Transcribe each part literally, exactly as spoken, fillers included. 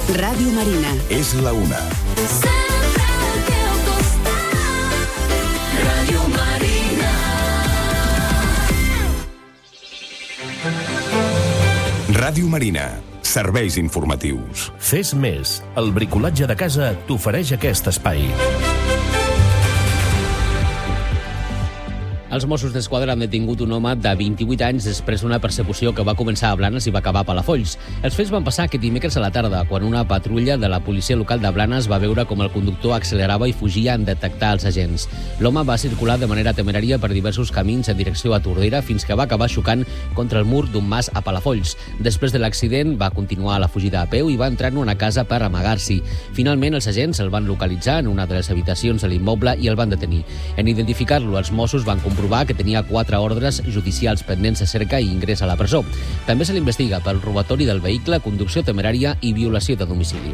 Ràdio Marina. És la una. Sempre al teu costat. Ràdio Marina. Ràdio Marina. Serveis informatius. Fes més. El bricolatge de casa t'ofereix aquest espai. Els Mossos d'Esquadra han detingut un home de vint-i-vuit anys després d'una persecució que va començar a Blanes i va acabar a Palafolls. Els fets van passar aquest dimecres a la tarda, quan una patrulla de la policia local de Blanes va veure com el conductor accelerava i fugia en detectar els agents. L'home va circular de manera temerària per diversos camins en direcció a Tordera fins que va acabar xocant contra el mur d'un mas a Palafolls. Després de l'accident, va continuar la fugida a peu i va entrar en una casa per amagar-s'hi. Finalment, els agents el van localitzar en una de les habitacions de l'immoble i el van detenir. En identificar-lo, els Mossos van comprovar que tenia quatre ordres judicials pendents de cerca i ingrés a la presó. També se l'investiga pel robatori del vehicle, conducció temerària i violació de domicili.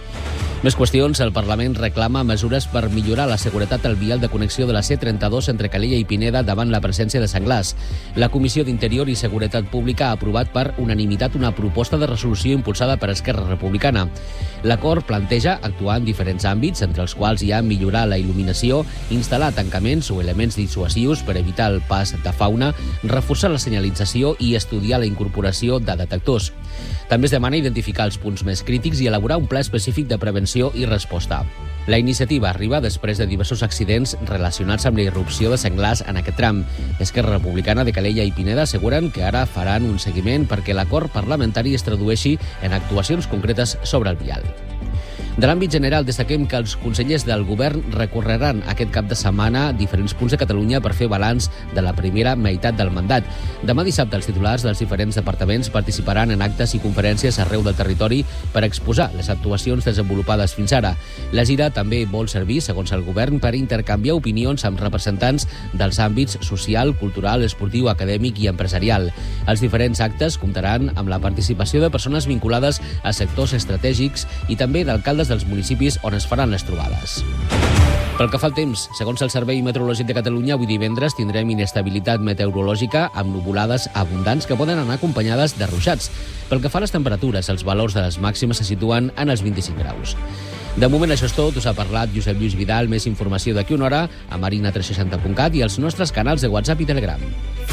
Més qüestions. El Parlament reclama mesures per millorar la seguretat al vial de connexió de la C trenta-dos entre Calella i Pineda davant la presència de senglars. La Comissió d'Interior i Seguretat Pública ha aprovat per unanimitat una proposta de resolució impulsada per Esquerra Republicana. L'acord planteja actuar en diferents àmbits, entre els quals hi ha millorar la il·luminació, instal·lar tancaments o elements dissuasius per evitar el pas de fauna, reforçar la senyalització i estudiar la incorporació de detectors. També es demana identificar els punts més crítics i elaborar un pla específic de prevenció i resposta. La iniciativa arriba després de diversos accidents relacionats amb la irrupció de senglars en aquest tram. Esquerra Republicana de Calella i Pineda asseguren que ara faran un seguiment perquè l'acord parlamentari es tradueixi en actuacions concretes sobre el vial. De l'àmbit general, destaquem que els consellers del govern recorreran aquest cap de setmana diferents punts de Catalunya per fer balanç de la primera meitat del mandat. Demà dissabte, els titulars dels diferents departaments participaran en actes i conferències arreu del territori per exposar les actuacions desenvolupades fins ara. La gira també vol servir, segons el govern, per intercanviar opinions amb representants dels àmbits social, cultural, esportiu, acadèmic i empresarial. Els diferents actes comptaran amb la participació de persones vinculades a sectors estratègics i també d'alcaldes dels municipis on es faran les trobades. Pel que fa al temps, segons el Servei Meteorològic de Catalunya, avui divendres tindrem inestabilitat meteorològica amb nuvolades abundants que poden anar acompanyades de ruixats. Pel que fa a les temperatures, els valors de les màximes se situen en els vint-i-cinc graus. De moment això és tot, us ha parlat Josep Lluís Vidal. Més informació d'aquí una hora a marina tres seixanta punt cat i als nostres canals de WhatsApp i Telegram.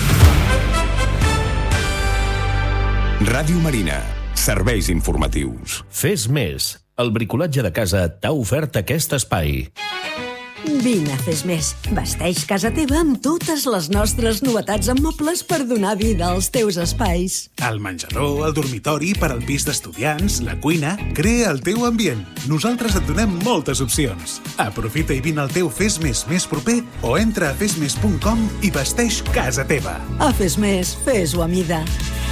Ràdio Marina. Serveis informatius. Fes més. El bricolatge de casa t'ha ofert aquest espai. Vine a Fes Més. Vesteix casa teva amb totes les nostres novetats en mobles per donar vida als teus espais. El menjador, el dormitori, per al pis d'estudiants, la cuina... Crea el teu ambient. Nosaltres et donem moltes opcions. Aprofita i vine al teu Fes Més més proper o entra a fes més punt com i vesteix casa teva. A Fes Més, fes-ho a mida.